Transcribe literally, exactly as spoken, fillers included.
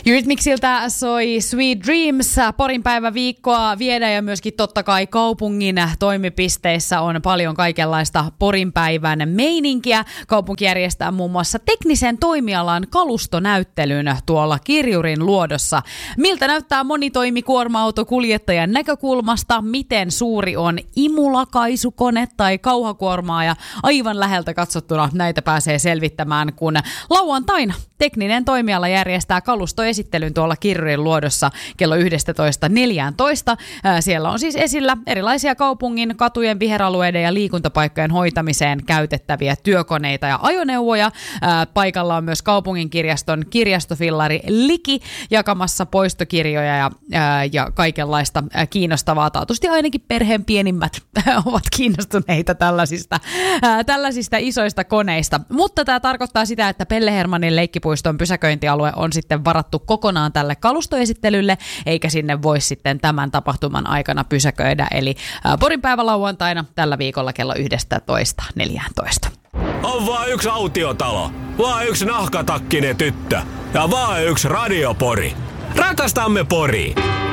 Eurythmicsiltä soi Sweet Dreams. Porin päivä viikkoa viedä ja myöskin totta kai kaupungin toimipisteissä on paljon kaikenlaista Porin päivän meininkiä. Kaupunki järjestää muun muassa teknisen toimialan kalustonäyttelyn tuolla Kirjurin luodossa. Miltä näyttää monitoimikuorma-autokuljettajan näkökulmasta? Miten suuri on imulakaisukone tai kauhakuormaa? Ja aivan läheltä katsottuna näitä pääsee selvittämään, kun lauantaina tekninen toimiala järjestää kalustoesittelyn tuolla Kirjurin luodossa kello yksitoista neljätoista. Siellä on siis esillä erilaisia kaupungin, katujen, viheralueiden ja liikuntapaikkojen hoitamiseen käytettäviä työkoneita ja ajoneuvoja. Paikalla on myös kaupungin kirjaston kirjastofillari Liki jakamassa poistokirjoja ja, ja kaikenlaista kiinnostavaa. Taatusti ainakin perheen pienimmät ovat kiinnostuneita tällaisista, tällaisista isoista koneista. Mutta tämä tarkoittaa sitä, että Pelle Hermannin leikkipuiston pysäköintialue on sitten varattu kokonaan tälle kalustoesittelylle, eikä sinne voi sitten tämän tapahtuman aikana pysäköidä. Eli Porin päivä lauantaina tällä viikolla kello yksitoista neljätoista. On vaan yksi autiotalo, vaan yksi nahkatakkinen tyttö ja vaan yksi radiopori. Rakastamme Poria!